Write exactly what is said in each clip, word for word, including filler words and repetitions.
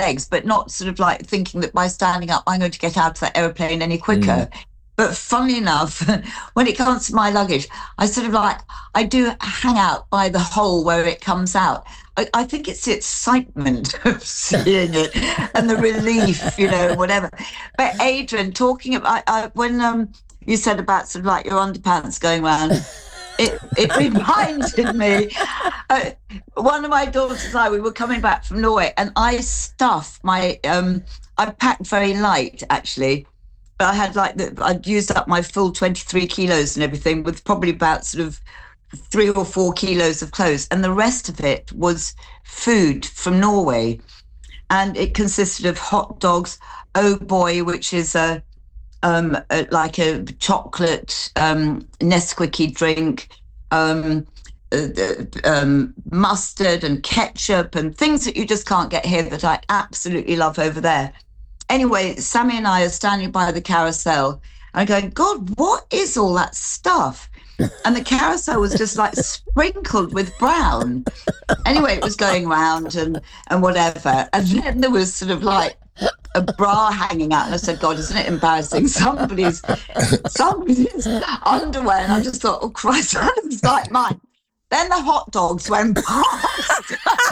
legs, but not sort of like thinking that by standing up, I'm going to get out of that aeroplane any quicker. Mm. But funnily enough, when it comes to my luggage, I sort of like, I do hang out by the hole where it comes out. I, I think it's the excitement of seeing it and the relief, you know, whatever. But Adrian, talking about, I, when um, you said about sort of like your underpants going round, it, it reminded me, uh, one of my daughters and I, we were coming back from Norway, and I stuffed my, um, I packed very light, actually. But I had like the, I'd used up my full twenty-three kilos and everything, with probably about sort of three or four kilos of clothes. And the rest of it was food from Norway. And it consisted of hot dogs, oh boy, which is a, um, a like a chocolate um, Nesquik drink, um, uh, um, mustard and ketchup and things that you just can't get here that I absolutely love over there. Anyway, Sammy and I are standing by the carousel and going, God, what is all that stuff? And the carousel was just like sprinkled with brown. Anyway, it was going round and, and whatever. And then there was sort of like a bra hanging out. And I said, God, isn't it embarrassing? Somebody's, somebody's underwear. And I just thought, oh, Christ, that looks like mine. Then the hot dogs went past.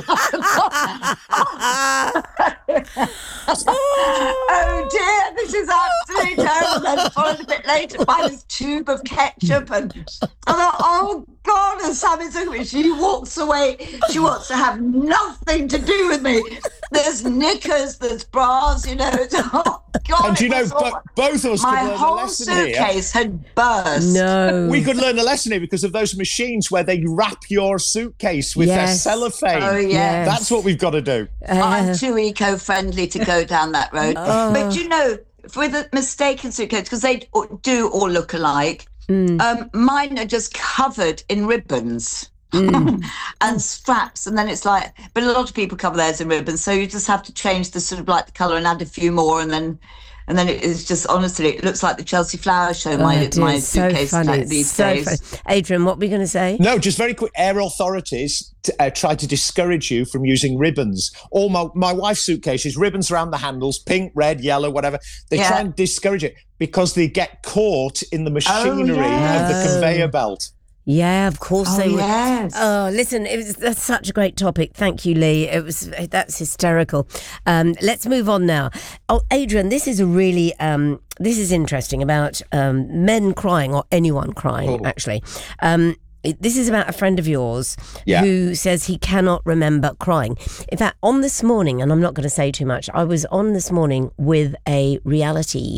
Oh dear, this is absolutely terrible. Then followed a bit later by this tube of ketchup, and I thought, oh God, and Sammy's looking at me. She walks away. She wants to have nothing to do with me. There's knickers, there's bras, you know. Oh God, and you know, bo- both of us my could learn whole a lesson suitcase here. had burst. No, we could learn a lesson here because of those machines where they wrap your suitcase with yes. their cellophane. Oh yeah, that's what we've got to do. Uh, I'm too eco-friendly to go down that road. Oh. But you know, with a mistaken suitcase, because they do all look alike, mm. um, mine are just covered in ribbons. Mm. and straps, and then it's like, but a lot of people cover theirs in ribbons, so you just have to change the sort of like the colour and add a few more, and then and then it is just, honestly, it looks like the Chelsea Flower Show. My oh, my so suitcase funny. these so days. Funny. Adrian, what were you going to say? No, just very quick. Air authorities t- uh, try to discourage you from using ribbons. All my my wife's suitcases, ribbons around the handles, pink, red, yellow, whatever. They yeah. try and discourage it because they get caught in the machinery oh, yes. of the conveyor belt. Yeah, of course oh, they would. Yes. Oh, listen, it was that's such a great topic. Thank you, Lee. It was that's hysterical. Um, let's move on now. Oh, Adrian, this is a really um, this is interesting about um, men crying or anyone crying. Oh. Actually, um, it, this is about a friend of yours yeah. who says he cannot remember crying. In fact, on this morning, and I'm not going to say too much, I was on this morning with a reality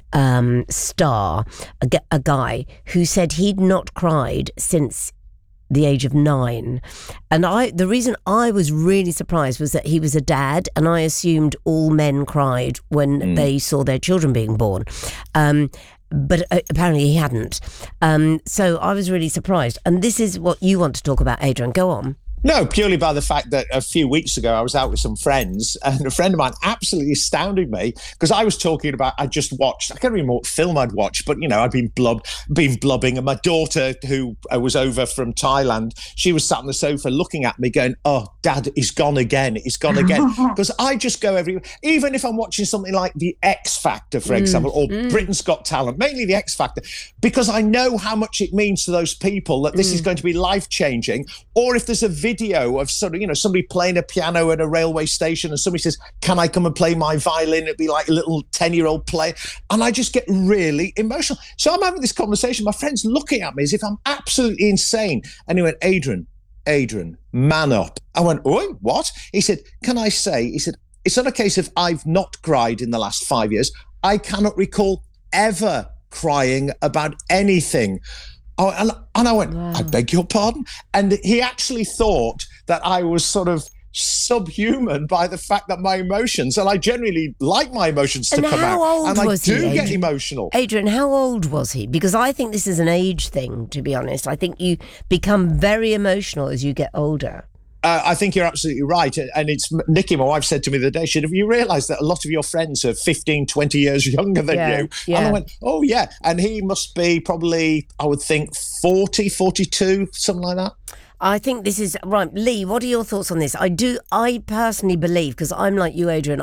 um, star, a, a guy who said he'd not cried since the age of nine. And I, the reason I was really surprised was that he was a dad, and I assumed all men cried when mm. they saw their children being born. Um, But uh, apparently he hadn't. Um, so I was really surprised. And this is what you want to talk about, Adrian. Go on. No, purely by the fact that a few weeks ago I was out with some friends, and a friend of mine absolutely astounded me because I was talking about, I just watched, I can't remember what film I'd watched, but, you know, I'd been, blub, been blubbing, and my daughter, who was over from Thailand, she was sat on the sofa looking at me going, oh, Dad, he's gone again, he's gone again. Because I just go everywhere, even if I'm watching something like The X Factor, for example, or mm. Britain's Got Talent, mainly The X Factor, because I know how much it means to those people that this mm. is going to be life-changing. Or if there's a video video of sort of, you know, somebody playing a piano at a railway station and somebody says, can I come and play my violin? It'd be like a little ten-year-old play. And I just get really emotional. So I'm having this conversation. My friend's looking at me as if I'm absolutely insane. And he went, Adrian, Adrian, man up. I went, oh, what? He said, can I say, he said, it's not a case of I've not cried in the last five years. I cannot recall ever crying about anything. Oh, and, and I went, wow. I beg your pardon? And he actually thought that I was sort of subhuman by the fact that my emotions, and I generally like my emotions to and come how out. Old and I was do he, get Adrian? emotional. Adrian, how old was he? Because I think this is an age thing, to be honest. I think you become very emotional as you get older. Uh, I think you're absolutely right. And it's Nikki, my wife, said to me the other day, she said, have you realised that a lot of your friends are fifteen, twenty years younger than yeah, you? Yeah. And I went, oh, yeah. And he must be probably, I would think, forty, forty-two, something like that. I think this is right. Lee, what are your thoughts on this? I do, I personally believe, because I'm like you, Adrian,